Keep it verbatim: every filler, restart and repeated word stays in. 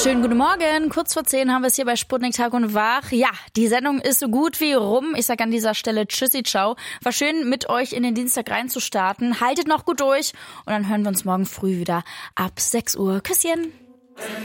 Schönen guten Morgen. Kurz vor zehn haben wir es hier bei Sputnik Tag und Wach. Ja, die Sendung ist so gut wie rum. Ich sag an dieser Stelle Tschüssi, ciao. War schön, mit euch in den Dienstag reinzustarten. Haltet noch gut durch und dann hören wir uns morgen früh wieder ab sechs Uhr. Küsschen.